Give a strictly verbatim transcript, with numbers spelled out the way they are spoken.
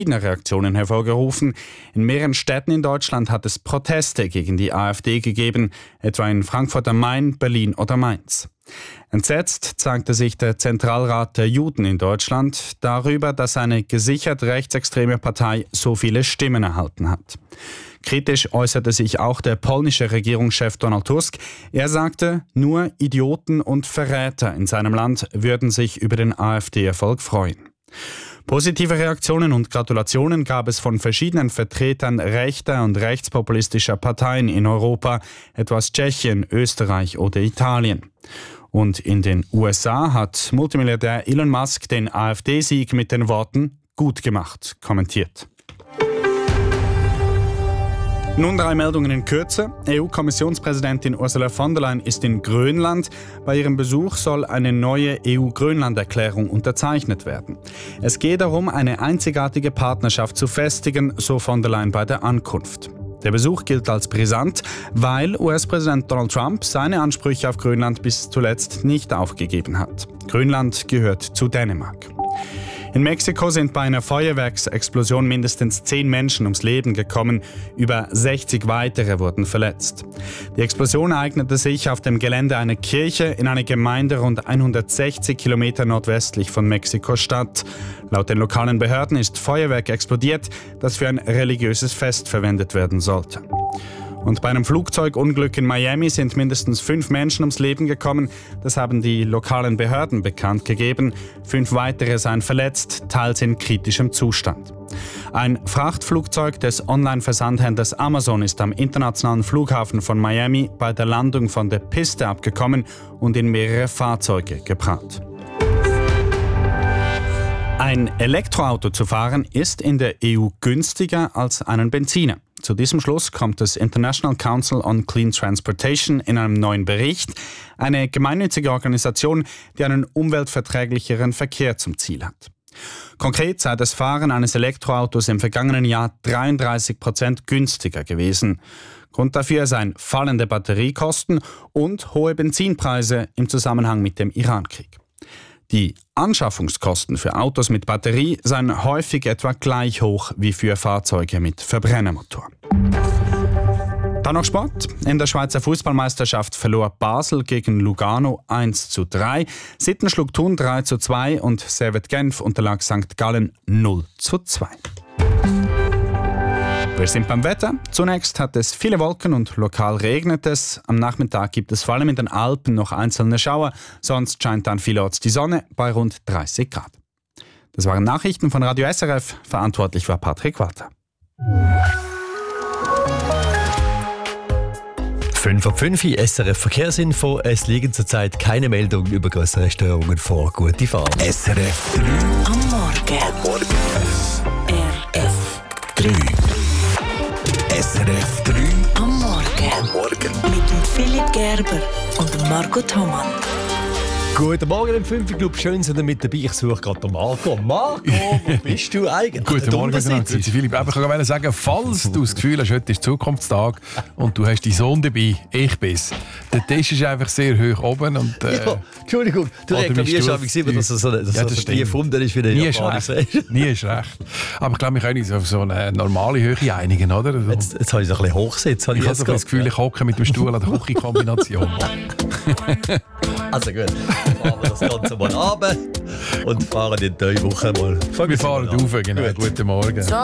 Reaktionen hervorgerufen. In mehreren Städten in Deutschland hat es Proteste gegen die AfD gegeben, etwa in Frankfurt am Main, Berlin oder Mainz. Entsetzt zeigte sich der Zentralrat der Juden in Deutschland darüber, dass eine gesichert rechtsextreme Partei so viele Stimmen erhalten hat. Kritisch äußerte sich auch der polnische Regierungschef Donald Tusk. Er sagte, nur Idioten und Verräter in seinem Land würden sich über den AfD-Erfolg freuen. Positive Reaktionen und Gratulationen gab es von verschiedenen Vertretern rechter und rechtspopulistischer Parteien in Europa, etwa aus Tschechien, Österreich oder Italien. Und in den U S A hat Multimilliardär Elon Musk den AfD-Sieg mit den Worten „gut gemacht“ kommentiert. Nun drei Meldungen in Kürze. E U-Kommissionspräsidentin Ursula von der Leyen ist in Grönland. Bei ihrem Besuch soll eine neue E U-Grönland-Erklärung unterzeichnet werden. Es geht darum, eine einzigartige Partnerschaft zu festigen, so von der Leyen bei der Ankunft. Der Besuch gilt als brisant, weil U S-Präsident Donald Trump seine Ansprüche auf Grönland bis zuletzt nicht aufgegeben hat. Grönland gehört zu Dänemark. In Mexiko sind bei einer Feuerwerksexplosion mindestens zehn Menschen ums Leben gekommen, über sechzig weitere wurden verletzt. Die Explosion ereignete sich auf dem Gelände einer Kirche in einer Gemeinde rund hundertsechzig Kilometer nordwestlich von Mexiko-Stadt. Laut den lokalen Behörden ist Feuerwerk explodiert, das für ein religiöses Fest verwendet werden sollte. Und bei einem Flugzeugunglück in Miami sind mindestens fünf Menschen ums Leben gekommen. Das haben die lokalen Behörden bekannt gegeben. Fünf weitere seien verletzt, teils in kritischem Zustand. Ein Frachtflugzeug des Online-Versandhändlers Amazon ist am internationalen Flughafen von Miami bei der Landung von der Piste abgekommen und in mehrere Fahrzeuge gebrannt. Ein Elektroauto zu fahren ist in der E U günstiger als einen Benziner. Zu diesem Schluss kommt das International Council on Clean Transportation in einem neuen Bericht, eine gemeinnützige Organisation, die einen umweltverträglicheren Verkehr zum Ziel hat. Konkret sei das Fahren eines Elektroautos im vergangenen Jahr dreiunddreißig Prozent günstiger gewesen. Grund dafür seien fallende Batteriekosten und hohe Benzinpreise im Zusammenhang mit dem Irankrieg. Die Anschaffungskosten für Autos mit Batterie seien häufig etwa gleich hoch wie für Fahrzeuge mit Verbrennermotor. Dann noch Sport. In der Schweizer Fußballmeisterschaft verlor Basel gegen Lugano eins zu drei, Sitten schlug Thun drei zu zwei und Servette Genf unterlag Sankt Gallen null zu zwei. Wir sind beim Wetter. Zunächst hat es viele Wolken und lokal regnet es. Am Nachmittag gibt es vor allem in den Alpen noch einzelne Schauer. Sonst scheint dann vielorts die Sonne bei rund dreißig Grad. Das waren Nachrichten von Radio S R F. Verantwortlich war Patrick Walter. fünf ab fünf S R F Verkehrsinfo. Es liegen zurzeit keine Meldungen über größere Störungen vor. Gute Fahrt. S R F drei am Morgen. Am Morgen. S R F drei. S R F drei am Morgen. Am Morgen. Mit dem Philipp Gerber und dem Marco Thomann. Guten Morgen im fünf Club. Schön, sind ihr mit dabei. Ich suche gerade den Marco. Marco, wo bist du eigentlich? Guten Morgen, Grüezi Philipp. Ich kann sagen, falls du das Gefühl hast, heute ist Zukunftstag und du hast deinen Sohn dabei, ich bin's. Der Tisch ist einfach sehr hoch oben. Und, äh, ja, Entschuldigung, du reklamierst schon immer, dass es so ein ja, erfunden ist wie der Japaner. Nie ist recht. Aber ich glaube, wir können uns auf so eine normale Höhe einigen, oder? Also, jetzt, jetzt habe ich es ein bisschen hochgesetzt. Ich, ich habe das Gefühl, ich hocke mit dem Stuhl an der Küche-Kombination. Also gut, fahren wir das Ganze mal runter und fahren in drei Wochen mal. Wir fahren rauf, genau. Guten Morgen.